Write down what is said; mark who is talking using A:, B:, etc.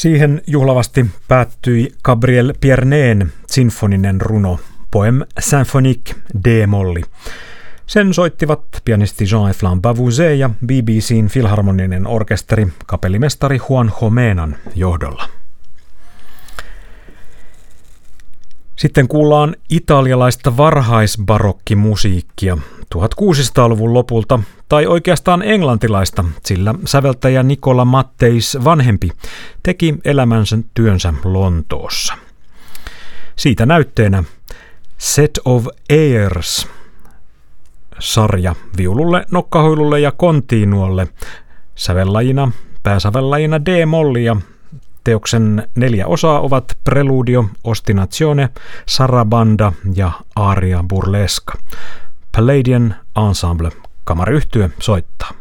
A: Siihen juhlavasti päättyi Gabriel Piernén sinfoninen runo Poème symphonique D-molli. Sen soittivat pianisti Jean-Eflain Bavouzet ja BBC:n filharmoninen orkesteri kapellimestari Juan Jomenan johdolla. Sitten kuullaan italialaista varhaisbarokkimusiikkia 1600-luvun lopulta, tai oikeastaan englantilaista, sillä säveltäjä Nicola Matteis vanhempi teki elämänsä työnsä Lontoossa. Siitä näytteenä Set of Airs, sarja viululle, nokkahuilulle ja kontinuolle, pääsävellajina D-molli ja teoksen 4 osaa ovat Preludio, Ostinazione, Sarabanda ja Aria burlesca. Palladian Ensemble, kamariyhtye soittaa.